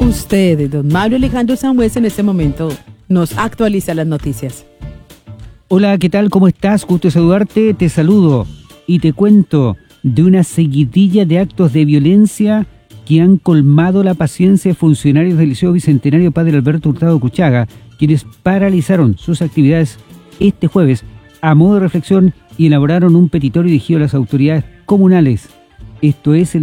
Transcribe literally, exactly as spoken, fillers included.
usted, don Mario Alejandro Sanhuez, en este momento nos actualiza las noticias. Hola, ¿qué tal? ¿Cómo estás? Gusto saludarte, te saludo y te cuento de una seguidilla de actos de violencia que han colmado la paciencia de funcionarios del Liceo Bicentenario Padre Alberto Hurtado Kuchaga, quienes paralizaron sus actividades este jueves a modo de reflexión y elaboraron un petitorio dirigido a las autoridades comunales. Esto es el